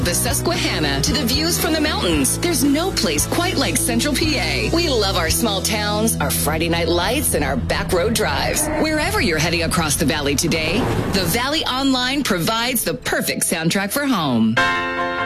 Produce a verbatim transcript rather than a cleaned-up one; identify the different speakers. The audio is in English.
Speaker 1: The Susquehanna to the views from the mountains. There's no place quite like Central P A. We love our small towns, our Friday night lights, and our back road drives. Wherever you're heading across the valley today, the Valley Online provides the perfect soundtrack for home.